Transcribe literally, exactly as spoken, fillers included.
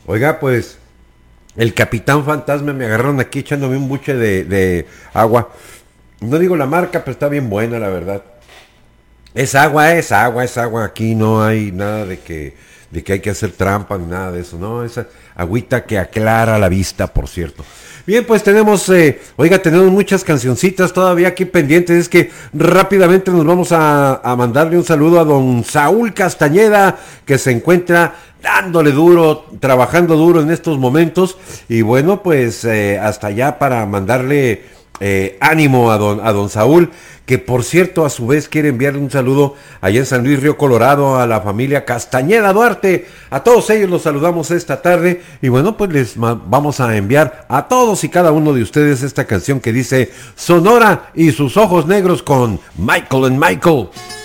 Oiga, pues, el Capitán Fantasma me agarraron aquí echándome un buche de, de agua. No digo la marca, pero está bien buena, la verdad. Es agua, es agua, es agua. Aquí no hay nada de que, de que hay que hacer trampa ni nada de eso. No, esa agüita que aclara la vista, por cierto. Bien, pues tenemos, eh, oiga, tenemos muchas cancioncitas todavía aquí pendientes. Es que rápidamente nos vamos a, a mandarle un saludo a don Saúl Castañeda, que se encuentra dándole duro, trabajando duro en estos momentos. Y bueno, pues eh, hasta allá para mandarle eh, ánimo a don, a don Saúl, que por cierto a su vez quiere enviarle un saludo allá en San Luis Río Colorado a la familia Castañeda Duarte. A todos ellos los saludamos esta tarde y bueno, pues les vamos a enviar a todos y cada uno de ustedes esta canción que dice Sonora y sus ojos negros con Michael and Michael.